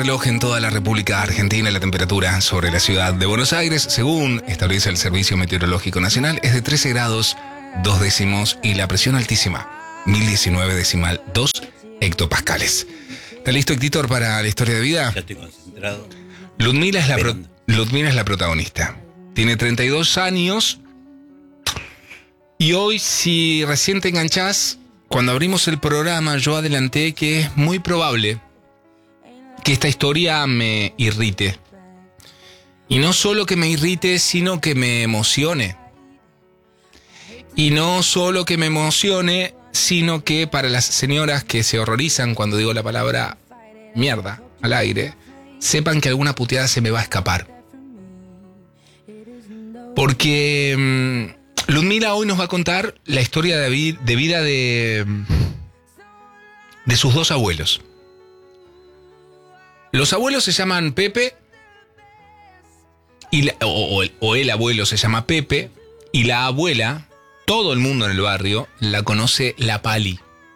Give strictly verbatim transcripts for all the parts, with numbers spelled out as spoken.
Reloj en toda la República Argentina. La temperatura sobre la ciudad de Buenos Aires, según establece el Servicio Meteorológico Nacional, es de trece grados, dos décimos y la presión altísima, mil diecinueve decimal dos hectopascales. ¿Está listo, Héctor, para la historia de vida? Ya estoy concentrado. Ludmila es la, pro, Ludmila es la protagonista. Tiene treinta y dos años y hoy, si recién te enganchás, cuando abrimos el programa yo adelanté que es muy probable que esta historia me irrite. Y no solo que me irrite, sino que me emocione. Y no solo que me emocione, sino que para las señoras que se horrorizan cuando digo la palabra mierda al aire, sepan que alguna puteada se me va a escapar. Porque mmm, Ludmila hoy nos va a contar la historia de, vi- de vida de, de sus dos abuelos. Los abuelos se llaman Pepe, y la, o, o, el, o el abuelo se llama Pepe, y la abuela, todo el mundo en el barrio, la conoce la Pali.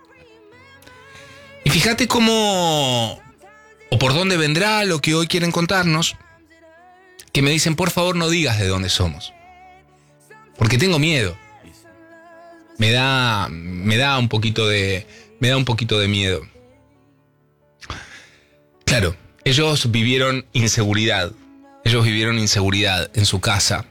Y fíjate cómo, o por dónde vendrá lo que hoy quieren contarnos, que me dicen, por favor no digas de dónde somos, porque tengo miedo. Me da, me da un poquito de, me da un poquito de miedo. Claro. Ellos vivieron inseguridad. Ellos vivieron inseguridad en su casa.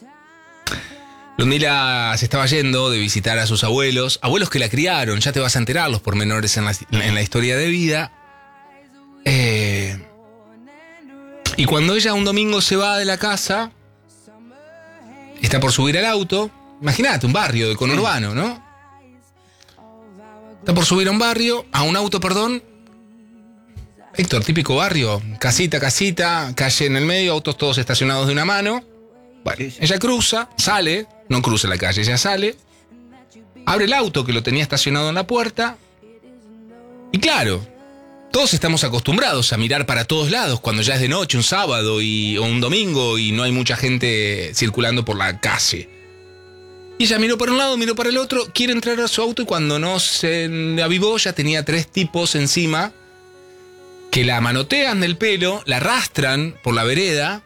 Ludmila se estaba yendo de visitar a sus abuelos. Abuelos que la criaron. Ya te vas a enterar los pormenores en la, en la historia de vida. Eh, y cuando ella un domingo se va de la casa, está por subir al auto. Imagínate, un barrio de conurbano, ¿no? Está por subir a un barrio, a un auto, perdón. Héctor, típico barrio, casita, casita, calle en el medio, autos todos estacionados de una mano. Bueno, ella cruza, sale, no cruza la calle, ella sale, abre el auto que lo tenía estacionado en la puerta. Y claro, todos estamos acostumbrados a mirar para todos lados cuando ya es de noche, un sábado y, o un domingo y no hay mucha gente circulando por la calle. Y ella miró para un lado, miró para el otro, quiere entrar a su auto y cuando no se avivó ya tenía tres tipos encima que la manotean del pelo, la arrastran por la vereda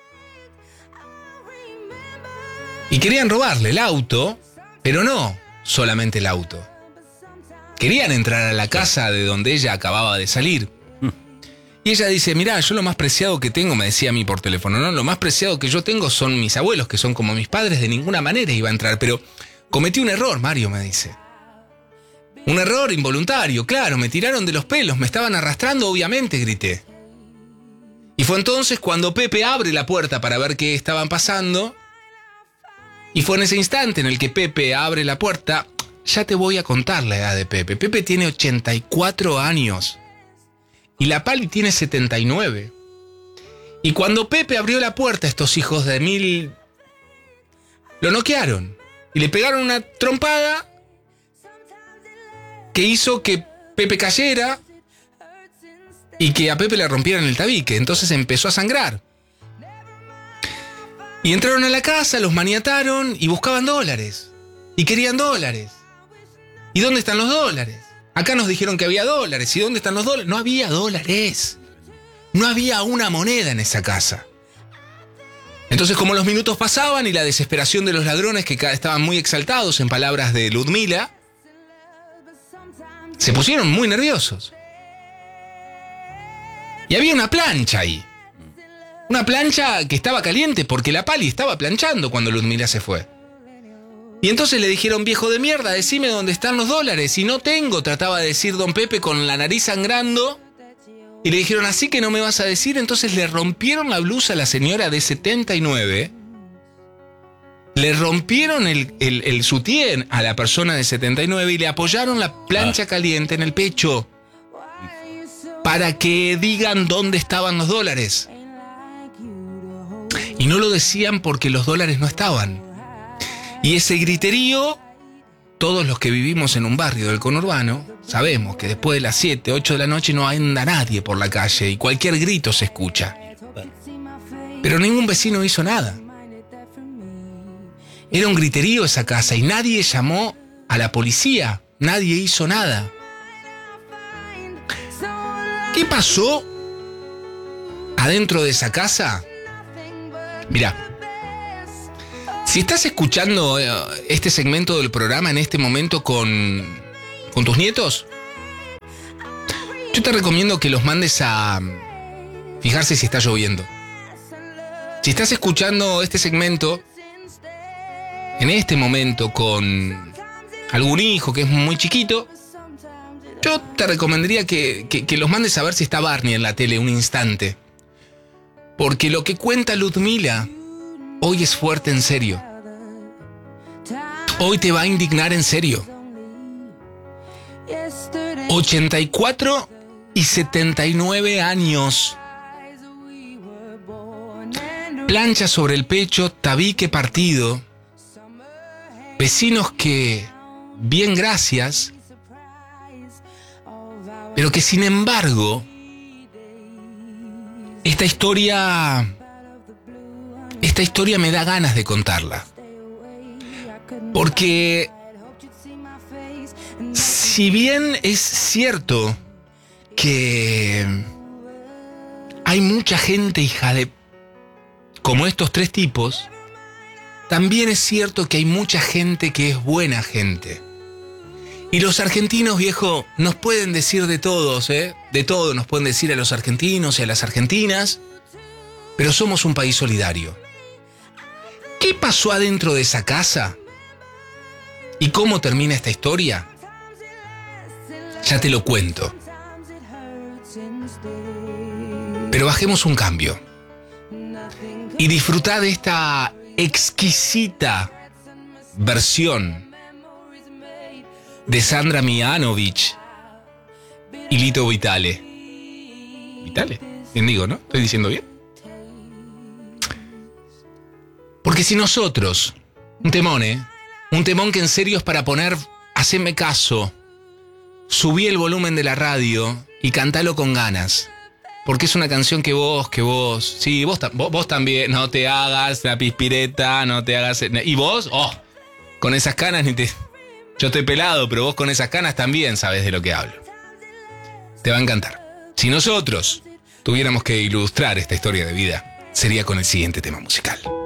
y querían robarle el auto, pero no solamente el auto. Querían entrar a la casa de donde ella acababa de salir. Y ella dice, mirá, yo lo más preciado que tengo, me decía a mí por teléfono, ¿no? Lo más preciado que yo tengo son mis abuelos, que son como mis padres, de ninguna manera iba a entrar, pero cometí un error, Mario, me dice. Un error involuntario, claro, me tiraron de los pelos, me estaban arrastrando, obviamente, grité. Y fue entonces cuando Pepe abre la puerta para ver qué estaban pasando. Y fue en ese instante en el que Pepe abre la puerta. Ya te voy a contar la edad de Pepe. Pepe tiene ochenta y cuatro años. Y la Pali tiene setenta y nueve. Y cuando Pepe abrió la puerta, estos hijos de mil lo noquearon. Y le pegaron una trompada que hizo que Pepe cayera y que a Pepe le rompieran el tabique. Entonces empezó a sangrar. Y entraron a la casa, los maniataron y buscaban dólares. Y querían dólares. ¿Y dónde están los dólares? Acá nos dijeron que había dólares. ¿Y dónde están los dólares? No había dólares. No había una moneda en esa casa. Entonces, como los minutos pasaban y la desesperación de los ladrones, que estaban muy exaltados en palabras de Ludmila, se pusieron muy nerviosos. Y había una plancha ahí. Una plancha que estaba caliente porque la Pali estaba planchando cuando Ludmila se fue. Y entonces le dijeron, viejo de mierda, decime dónde están los dólares. Y no tengo, trataba de decir don Pepe con la nariz sangrando. Y le dijeron, así que no me vas a decir. Entonces le rompieron la blusa a la señora de setenta y nueve. Le rompieron el, el, el sutién a la persona de setenta y nueve y le apoyaron la plancha ah. caliente en el pecho para que digan dónde estaban los dólares. Y no lo decían porque los dólares no estaban. Y ese griterío, todos los que vivimos en un barrio del conurbano, sabemos que después de las siete, ocho de la noche no anda nadie por la calle y cualquier grito se escucha. Pero ningún vecino hizo nada. Era un griterío esa casa y nadie llamó a la policía. Nadie hizo nada. ¿Qué pasó adentro de esa casa, mira, si estás escuchando este segmento del programa en este momento con, con tus nietos, yo te recomiendo que los mandes a fijarse si está lloviendo. Si estás escuchando este segmento en este momento con algún hijo que es muy chiquito, yo te recomendaría que, que, que los mandes a ver si está Barney en la tele un instante. Porque lo que cuenta Ludmila hoy es fuerte en serio. Hoy te va a indignar en serio. ochenta y cuatro y setenta y nueve años. Plancha sobre el pecho, tabique partido. Vecinos que, bien gracias, pero que sin embargo, esta historia, esta historia me da ganas de contarla. Porque, si bien es cierto que hay mucha gente hija de, como estos tres tipos, también es cierto que hay mucha gente que es buena gente. Y los argentinos, viejo, nos pueden decir de todos, ¿eh? De todo nos pueden decir a los argentinos y a las argentinas, pero somos un país solidario. ¿Qué pasó adentro de esa casa? ¿Y cómo termina esta historia? Ya te lo cuento. Pero bajemos un cambio y disfrutá de esta exquisita versión de Sandra Mianovich y Lito Vitale. ¿Vitale? Bien digo, ¿no? ¿Estoy diciendo bien? Porque si nosotros, un temón, ¿eh? Un temón que en serio es para poner, haceme caso, subí el volumen de la radio y cantalo con ganas. Porque es una canción que vos, que vos, sí, vos, vos, vos también, no te hagas la pispireta, no te hagas... Y vos, oh, con esas canas ni te... Yo estoy pelado, pero vos con esas canas también sabés de lo que hablo. Te va a encantar. Si nosotros tuviéramos que ilustrar esta historia de vida, sería con el siguiente tema musical.